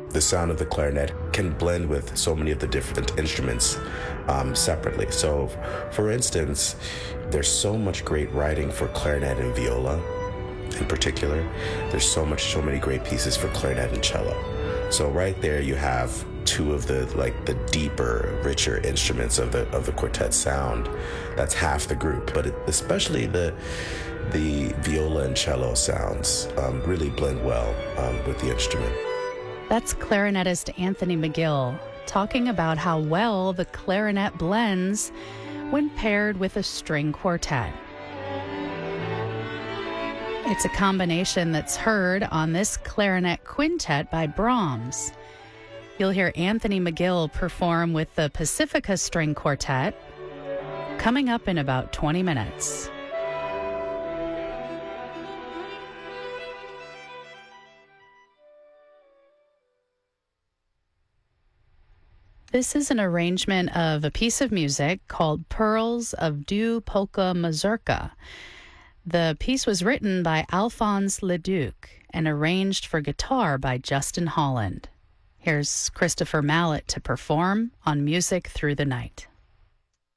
the sound of the clarinet can blend with so many of the different instruments separately. So, for instance, there's so much great writing for clarinet and viola in particular. There's so many great pieces for clarinet and cello. So right there you have two of the deeper, richer instruments of the quartet sound. That's half the group, but especially the viola and cello sounds really blend well with the instrument. That's clarinetist Anthony McGill talking about how well the clarinet blends when paired with a string quartet. It's a combination that's heard on this clarinet quintet by Brahms. You'll hear Anthony McGill perform with the Pacifica String Quartet coming up in about 20 minutes. This is an arrangement of a piece of music called Pearls of Dew Polka Mazurka. The piece was written by Alphonse Leduc and arranged for guitar by Justin Holland. Here's Christopher Mallet to perform on Music Through the Night.